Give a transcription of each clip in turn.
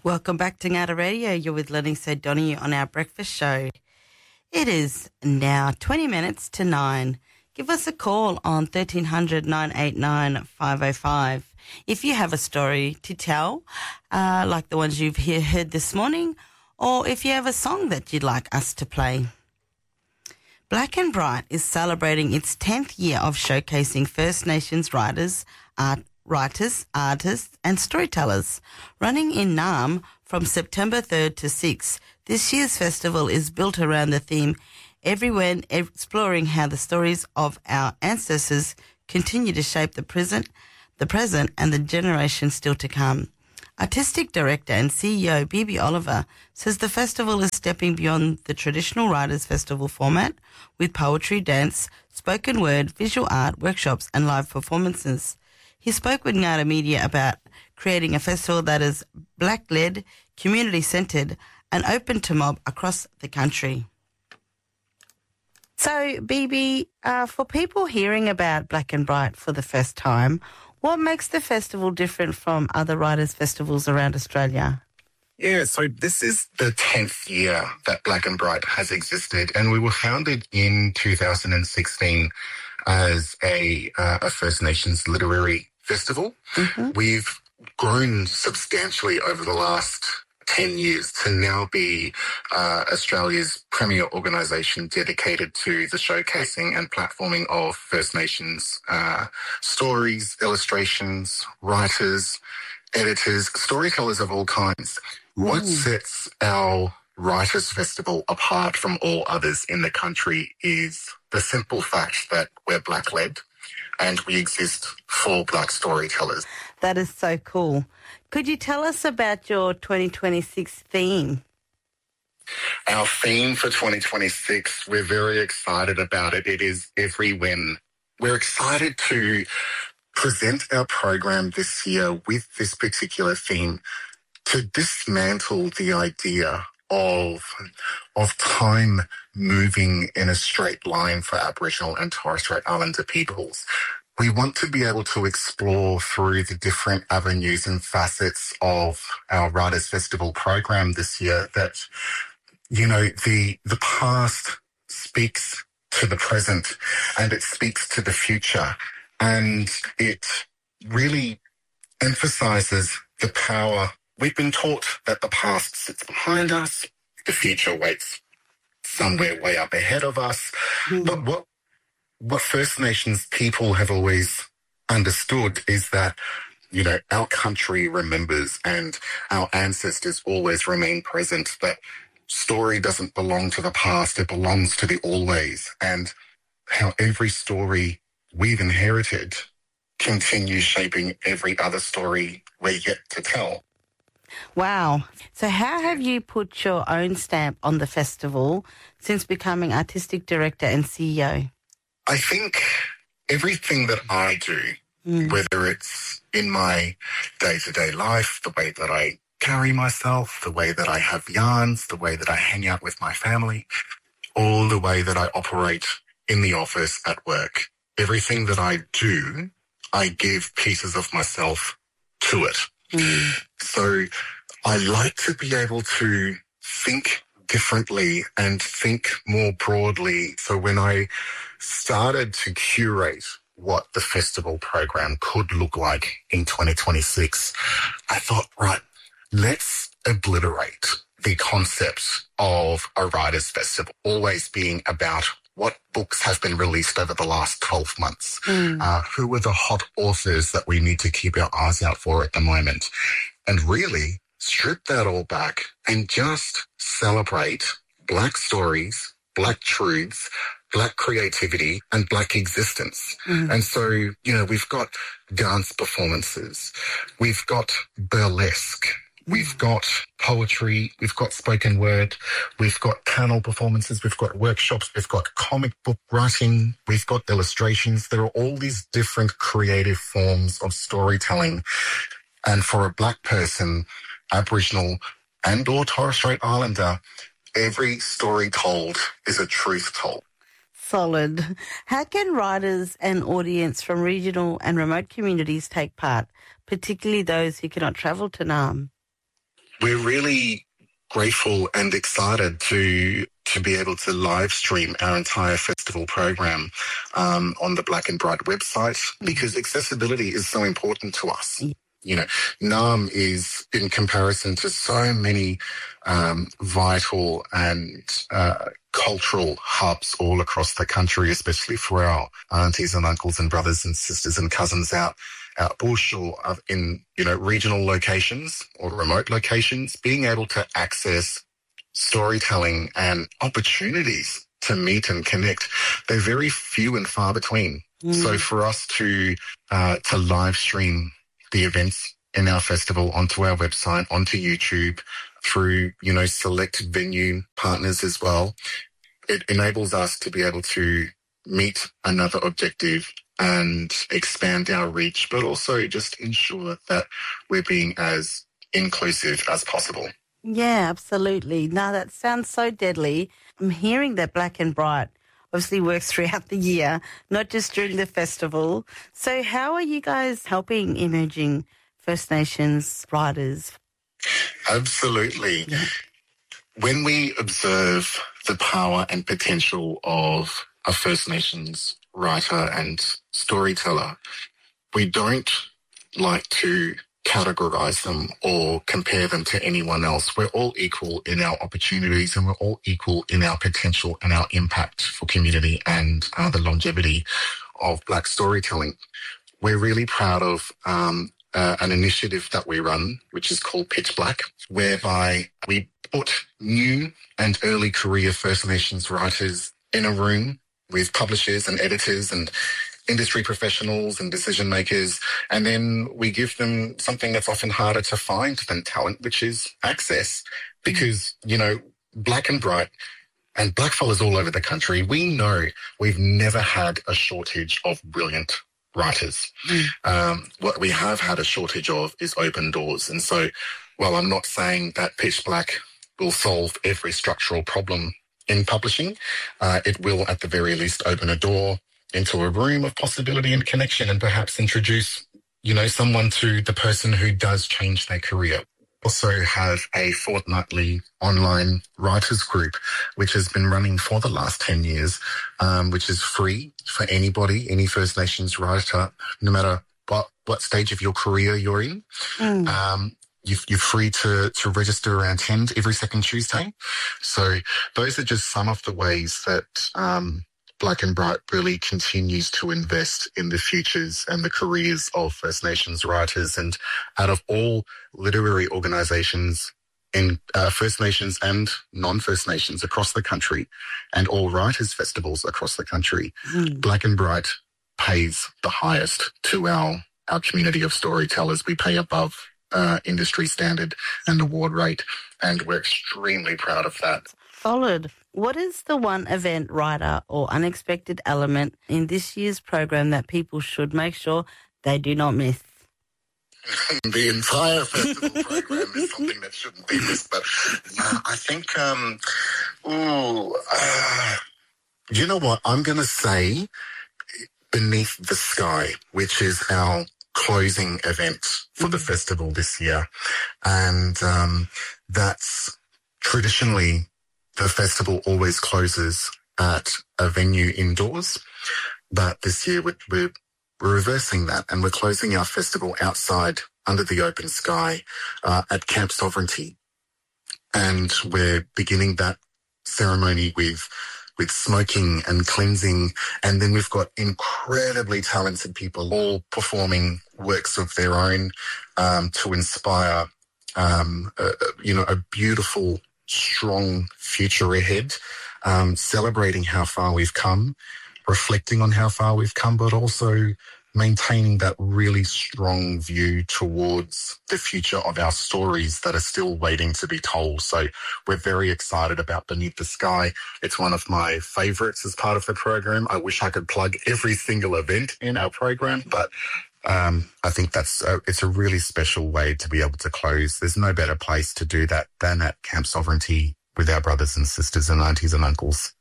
Welcome back to Ngata Radio. You're with Lennox O'Donoghue on our breakfast show. It is now 20 minutes to 9. Give us a call on 1300 989 505 if you have a story to tell, like the ones you've heard this morning, or if you have a song that you'd like us to play. Black and Bright is celebrating its 10th year of showcasing First Nations writers, artists and storytellers. Running in Naarm from September 3rd to 6th, this year's festival is built around the theme Everywhere, exploring how the stories of our ancestors continue to shape the present and the generations still to come. Artistic Director and CEO Bibi Oliver says the festival is stepping beyond the traditional Writers' Festival format with poetry, dance, spoken word, visual art, workshops and live performances. He spoke with Ngata Media about creating a festival that is Black-led, community-centred and open to mob across the country. So, Bibi, for people hearing about Black and Bright for the first time, what makes the festival different from other writers' festivals around Australia? Yeah, so this is the 10th year that Black and Bright has existed, and we were founded in 2016 as a First Nations literary festival. Mm-hmm. We've grown substantially over the last 10 years to now be Australia's premier organisation dedicated to the showcasing and platforming of First Nations stories, illustrations, writers, editors, storytellers of all kinds. What sets our Writers' Festival apart from all others in the country is the simple fact that we're Black-led and we exist for Black storytellers. That is so cool. Could you tell us about your 2026 theme? Our theme for 2026, we're very excited about it. It is Every When. We're excited to present our program this year with this particular theme to dismantle the idea of time moving in a straight line for Aboriginal and Torres Strait Islander peoples. We want to be able to explore through the different avenues and facets of our Writers' Festival program this year that, you know, the past speaks to the present and it speaks to the future, and it really emphasises the power. We've been taught that the past sits behind us, the future waits somewhere way up ahead of us. But what First Nations people have always understood is that, you know, our country remembers and our ancestors always remain present, that story doesn't belong to the past, it belongs to the always, and how every story we've inherited continues shaping every other story we're yet to tell. Wow. So how have you put your own stamp on the festival since becoming Artistic Director and CEO? I think everything that I do, whether it's in my day-to-day life, the way that I carry myself, the way that I have yarns, the way that I hang out with my family, all the way that I operate in the office at work, everything that I do, I give pieces of myself to it. So I like to be able to think differently and think more broadly. So when I started to curate what the festival program could look like in 2026, I thought, right, let's obliterate the concept of a writers' festival always being about what books have been released over the last 12 months, who are the hot authors that we need to keep our eyes out for at the moment, and really strip that all back and just celebrate Black stories, Black truths, Black creativity and Black existence. And so, you know, we've got dance performances, we've got burlesque, we've got poetry, we've got spoken word, we've got panel performances, we've got workshops, we've got comic book writing, we've got illustrations. There are all these different creative forms of storytelling. And for a Black person, Aboriginal and or Torres Strait Islander, every story told is a truth told. Solid. How can writers and audience from regional and remote communities take part, particularly those who cannot travel to Naarm? we're really grateful and excited to be able to live stream our entire festival program on the Black and Bright website, because accessibility is so important to us. You know, NAM is, in comparison to so many vital and cultural hubs all across the country, especially for our aunties and uncles and brothers and sisters and cousins out bush or in, you know, regional locations or remote locations, being able to access storytelling and opportunities to meet and connect, they're very few and far between. So for us to live stream the events in our festival onto our website, onto YouTube, through, you know, select venue partners as well, it enables us to be able to meet another objective and expand our reach, but also just ensure that we're being as inclusive as possible. Yeah, absolutely. No, that sounds so deadly. I'm hearing that Black and Bright obviously works throughout the year, not just during the festival. So how are you guys helping emerging First Nations writers? Absolutely. Yeah. When we observe the power and potential of a First Nations writer and storyteller, we don't like to categorize them or compare them to anyone else. We're all equal in our opportunities, and we're all equal in our potential and our impact for community and the longevity of Black storytelling. We're really proud of an initiative that we run, which is called Pitch Black, whereby we put new and early career First Nations writers in a room with publishers and editors and industry professionals and decision makers, and then we give them something that's often harder to find than talent, which is access. Because, you know, Black and Bright and blackfellas all over the country, we know we've never had a shortage of brilliant writers. What we have had a shortage of is open doors. And so, while I'm not saying that Pitch Black will solve every structural problem in publishing, it will at the very least open a door into a room of possibility and connection, and perhaps introduce, you know, someone to the person who does change their career. Also have a fortnightly online writers group, which has been running for the last 10 years, which is free for anybody, any First Nations writer, no matter what stage of your career you're in. You're free to register and attend every second Tuesday. So those are just some of the ways that Black and Bright really continues to invest in the futures and the careers of First Nations writers. And out of all literary organisations in First Nations and non-First Nations across the country, and all writers' festivals across the country, Black and Bright pays the highest to our community of storytellers. We pay above industry standard and award rate, and we're extremely proud of that. Solid. What is the one event, writer, or unexpected element in this year's program that people should make sure they do not miss? The entire festival program is something that shouldn't be missed, but I think, you know what? I'm going to say Beneath the Sky, which is our closing event for the festival this year. And that's traditionally, the festival always closes at a venue indoors, but this year we're reversing that, and we're closing our festival outside under the open sky at Camp Sovereignty. And we're beginning that ceremony with smoking and cleansing, and then we've got incredibly talented people all performing works of their own to inspire a beautiful, strong future ahead, celebrating how far we've come, reflecting on how far we've come, but also maintaining that really strong view towards the future of our stories that are still waiting to be told. So we're very excited about Beneath the Sky. It's one of my favorites as part of the program. I wish I could plug every single event in our program, but I think it's a really special way to be able to close. There's no better place to do that than at Camp Sovereignty with our brothers and sisters and aunties and uncles.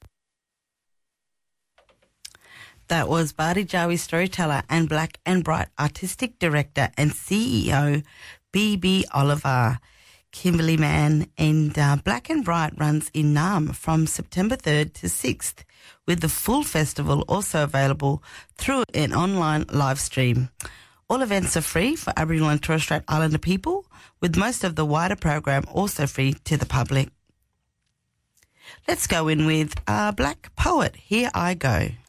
That was Bari Jawi storyteller and Black and Bright artistic director and CEO, B.B. Oliver. Kimberly Mann, and Black and Bright runs in Naarm from September 3rd to 6th, with the full festival also available through an online live stream. All events are free for Aboriginal and Torres Strait Islander people, with most of the wider program also free to the public. Let's go in with Black Poet, Here I Go.